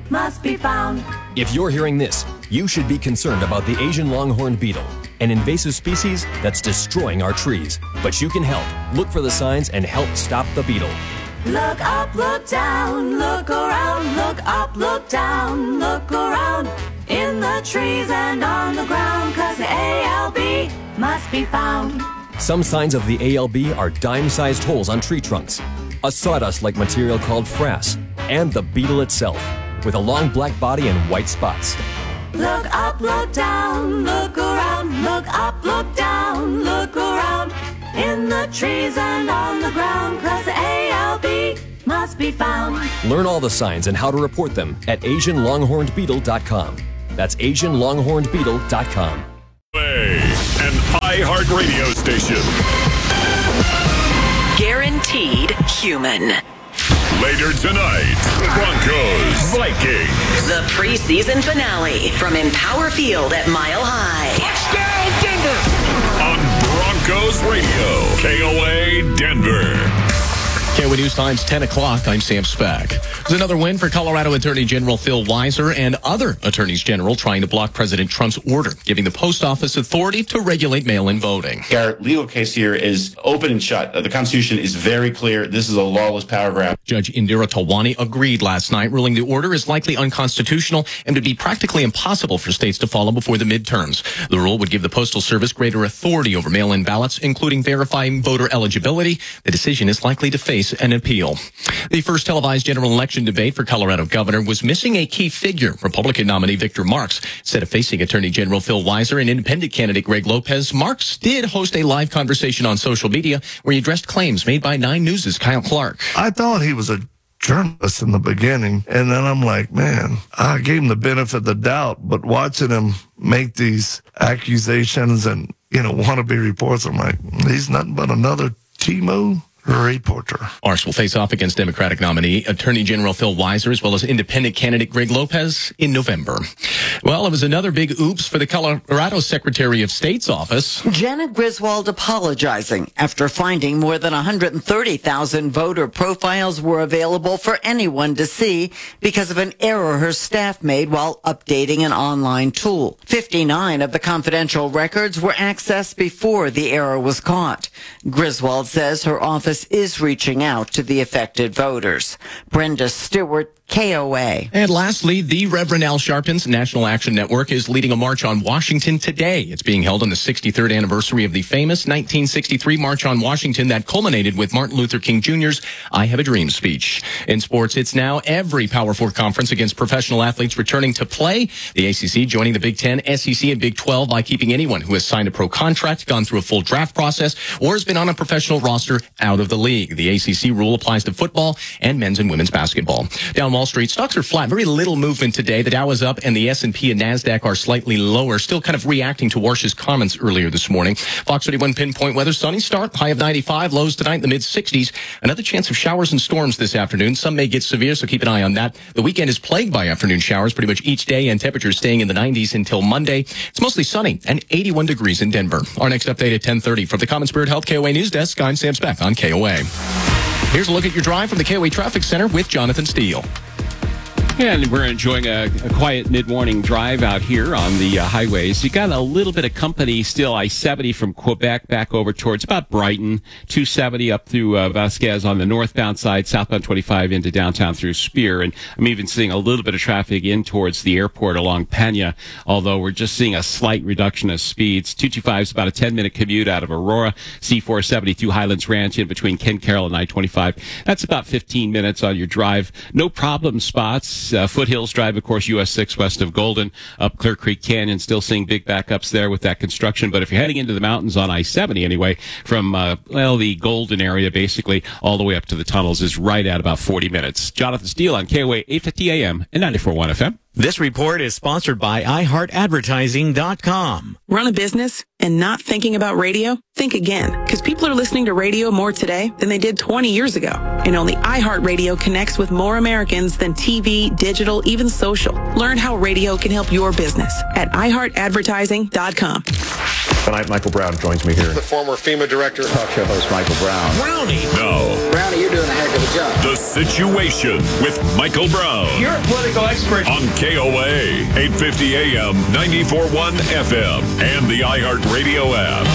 must be found. If you're hearing this, you should be concerned about the Asian longhorn beetle, an invasive species that's destroying our trees. But you can help. Look for the signs and help stop the beetle. Look up, look down, look around, look up, look down, look around, in the trees and on the ground, 'cause the ALB must be found. Some signs of the ALB are dime-sized holes on tree trunks, a sawdust-like material called frass, and the beetle itself, with a long black body and white spots. Look up, look down, look around, look up, look down, look around, in the trees and on the ground, 'cause the ALB must be found. Learn all the signs and how to report them at AsianLonghornedBeetle.com. That's AsianLonghornedBeetle.com. An iHeartRadio station. Guaranteed human. Later tonight, Broncos, Vikings. The preseason finale from Empower Field at Mile High. Touchdown, Denver! On Broncos Radio, KOA Denver. KOA News Times 10 o'clock. I'm Sam Speck. There's another win for Colorado Attorney General Phil Weiser and other attorneys general trying to block President Trump's order, giving the post office authority to regulate mail-in voting. Our legal case here is open and shut. The Constitution is very clear. This is a lawless power grab. Judge Indira Talwani agreed last night, ruling the order is likely unconstitutional and would be practically impossible for states to follow before the midterms. The rule would give the Postal Service greater authority over mail-in ballots, including verifying voter eligibility. The decision is likely to face an appeal. The first televised general election debate for Colorado governor was missing a key figure. Republican nominee Victor Marx, instead of facing Attorney General Phil Weiser and independent candidate Greg Lopez, Marx did host a live conversation on social media where he addressed claims made by 9 News' Kyle Clark. I thought he was a journalist in the beginning, and then I'm like, man, I gave him the benefit of the doubt, but watching him make these accusations and, wannabe reports, I'm like, he's nothing but another Timo reporter. Marx will face off against Democratic nominee Attorney General Phil Weiser as well as independent candidate Greg Lopez in November. Well, it was another big oops for the Colorado Secretary of State's office. Janet Griswold apologizing after finding more than 130,000 voter profiles were available for anyone to see because of an error her staff made while updating an online tool. 59 of the confidential records were accessed before the error was caught. Griswold says her office is reaching out to the affected voters. Brenda Stewart, KOA. And lastly, the Reverend Al Sharpton's National Action Network is leading a march on Washington today. It's being held on the 63rd anniversary of the famous 1963 March on Washington that culminated with Martin Luther King Jr.'s I Have a Dream speech. In sports, it's now every Power 4 conference against professional athletes returning to play. The ACC joining the Big 10, SEC, and Big 12 by keeping anyone who has signed a pro contract, gone through a full draft process, or has been on a professional roster out of the league. The ACC rule applies to football and men's and women's basketball. Down Wall Street, stocks are flat. Very little movement today. The Dow is up and the S&P and NASDAQ are slightly lower. Still kind of reacting to Warsh's comments earlier this morning. Fox 31 pinpoint weather, sunny start, high of 95, lows tonight in the mid-60s. Another chance of showers and storms this afternoon. Some may get severe, so keep an eye on that. The weekend is plagued by afternoon showers pretty much each day and temperatures staying in the 90s until Monday. It's mostly sunny and 81 degrees in Denver. Our next update at 10:30 from the Common Spirit Health KOA News Desk. I'm Sam Speck on KOA. Here's a look at your drive from the KOA Traffic Center with Jonathan Steele. And we're enjoying a quiet mid-morning drive out here on the highways. You got a little bit of company still, I-70 from Quebec back over towards about Brighton, 270 up through Vasquez on the northbound side, southbound 25 into downtown through Spear. And I'm even seeing a little bit of traffic in towards the airport along Pena, although we're just seeing a slight reduction of speeds. 225 is about a 10-minute commute out of Aurora, C470 through Highlands Ranch in between Ken Carroll and I-25. That's about 15 minutes on your drive. No problem spots. Foothills Drive, of course, US 6 west of Golden, up Clear Creek Canyon, still seeing big backups there with that construction. But if you're heading into the mountains on I-70 anyway, from, the Golden area basically all the way up to the tunnels is right at about 40 minutes. Jonathan Steele on KOA 850 AM and 94.1 FM. This report is sponsored by iHeartAdvertising.com. Run a business and not thinking about radio? Think again, because people are listening to radio more today than they did 20 years ago. And only iHeartRadio connects with more Americans than TV, digital, even social. Learn how radio can help your business at iHeartAdvertising.com. Tonight, Michael Brown joins me here. The former FEMA director. Talk show host Michael Brown. Brownie. No. Brownie, you're doing a heck of a job. The Situation with Michael Brown. You're a political expert. On KOA, 850 AM, 94.1 FM, and the iHeartRadio app.